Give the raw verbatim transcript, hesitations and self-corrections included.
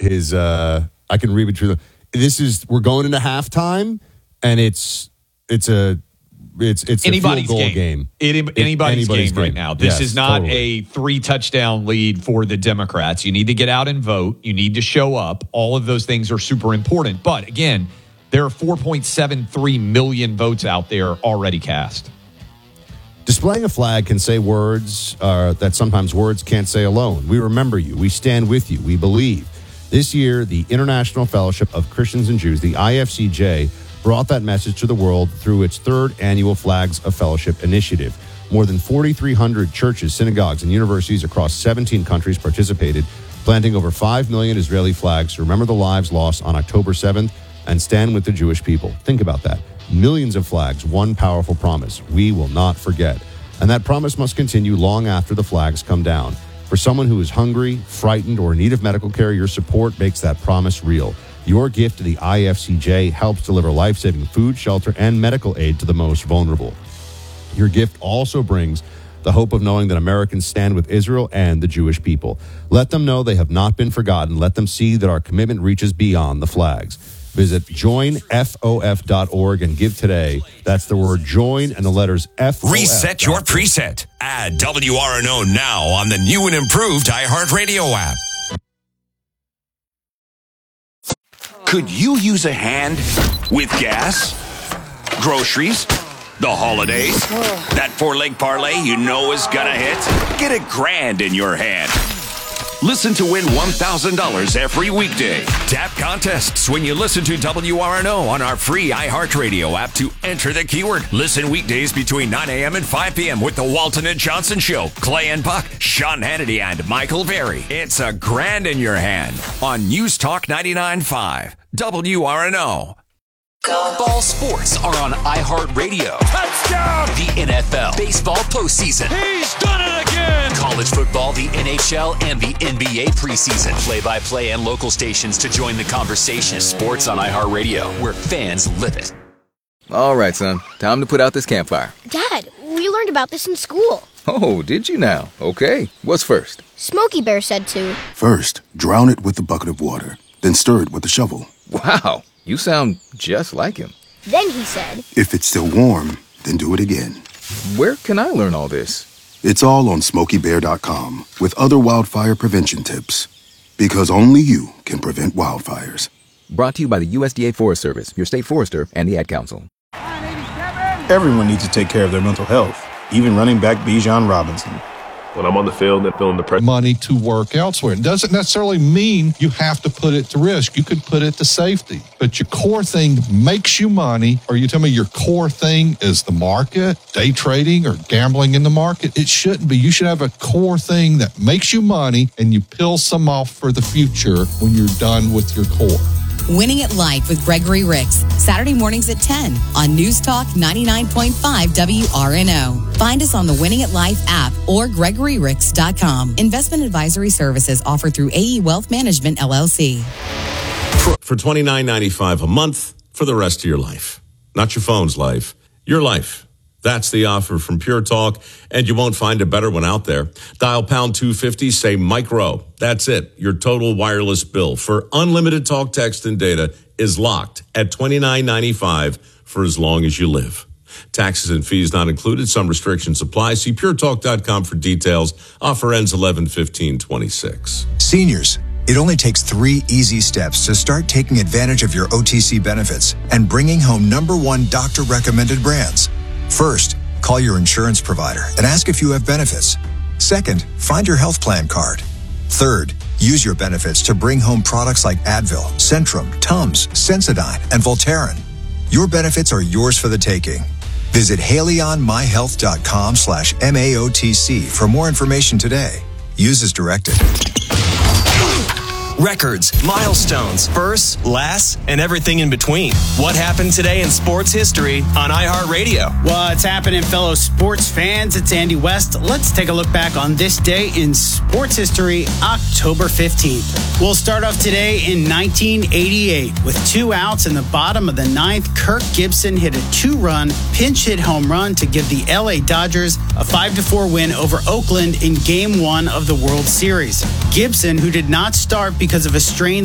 his. Uh, I can read between them. This is we're going into halftime, and it's it's a it's it's anybody's a field goal game. game. It, anybody's, anybody's game, game right now. This yes, is not totally. a three touchdown lead for the Democrats. You need to get out and vote. You need to show up. All of those things are super important. But again, there are four point seven three million votes out there already cast. Displaying a flag can say words uh, that sometimes words can't say alone. We remember you. We stand with you. We believe. This year, the International Fellowship of Christians and Jews, the I F C J, brought that message to the world through its third annual Flags of Fellowship initiative. More than forty-three hundred churches, synagogues, and universities across seventeen countries participated, planting over five million Israeli flags to remember the lives lost on October seventh and stand with the Jewish people. Think about that. Millions of flags, one powerful promise. We will not forget. And that promise must continue long after the flags come down. For someone who is hungry, frightened, or in need of medical care, your support makes that promise real. Your gift to the I F C J helps deliver life-saving food, shelter, and medical aid to the most vulnerable. Your gift also brings the hope of knowing that Americans stand with Israel and the Jewish people. Let them know they have not been forgotten. Let them see that our commitment reaches beyond the flags. Visit join F O F dot org and give today. That's the word join and the letters F O F. Reset your preset. Add W R N O now on the new and improved iHeartRadio app. Could you use a hand with gas, groceries, the holidays? That four-leg parlay you know is gonna hit? Get a grand in your hand. Listen to win one thousand dollars every weekday. Tap contests when you listen to W R N O on our free iHeartRadio app to enter the keyword. Listen weekdays between nine a.m. and five p.m. with the Walton and Johnson Show, Clay and Buck, Sean Hannity, and Michael Berry. It's a grand in your hand on News Talk ninety-nine point five, W R N O. Ball sports are on iHeartRadio. Touchdown! The N F L, baseball postseason. He's done it again! College football, the N H L, and the N B A preseason. Play-by-play and local stations to join the conversation. Sports on iHeartRadio, where fans live it. All right, son. Time to put out this campfire. Dad, we learned about this in school. Oh, did you now? Okay. What's first? Smokey Bear said to. First, drown it with a bucket of water. Then stir it with a shovel. Wow. You sound just like him. Then he said, if it's still warm, then do it again. Where can I learn all this? It's all on smokey bear dot com with other wildfire prevention tips. Because only you can prevent wildfires. Brought to you by the U S D A Forest Service, your state forester, and the Ad Council. Everyone needs to take care of their mental health, even running back Bijan Robinson. When I'm on the field and feeling depressed. Money to work elsewhere. It doesn't necessarily mean you have to put it to risk. You could put it to safety. But your core thing makes you money, or you tell me your core thing is the market, day trading, or gambling in the market. It shouldn't be. You should have a core thing that makes you money, and you peel some off for the future when you're done with your core. Winning at Life with Gregory Ricks, Saturday mornings at ten on News Talk ninety-nine point five W R N O. Find us on the Winning at Life app or gregory ricks dot com. Investment advisory services offered through A E Wealth Management, L L C. For, for twenty-nine ninety-five a month for the rest of your life. Not your phone's life, your life. That's the offer from Pure Talk, and you won't find a better one out there. Dial pound two fifty, say micro. That's it. Your total wireless bill for unlimited talk, text, and data is locked at twenty-nine ninety-five for as long as you live. Taxes and fees not included. Some restrictions apply. See pure talk dot com for details. Offer ends eleven fifteen twenty-six. Seniors, it only takes three easy steps to start taking advantage of your O T C benefits and bringing home number one doctor-recommended brands. First, call your insurance provider and ask if you have benefits. Second, find your health plan card. Third, use your benefits to bring home products like Advil, Centrum, Tums, Sensodyne, and Voltaren. Your benefits are yours for the taking. Visit haleyonmyhealth.com slash MAOTC for more information today. Use as directed. Records, milestones, firsts, lasts, and everything in between. What happened today in sports history on iHeartRadio? What's happening, fellow sports fans? It's Andy West. Let's take a look back on this day in sports history, October fifteenth. We'll start off today in nineteen eighty-eight. With two outs in the bottom of the ninth, Kirk Gibson hit a two-run pinch hit home run to give the L A Dodgers a five to four win over Oakland in Game one of the World Series. Gibson, who did not start because of a strained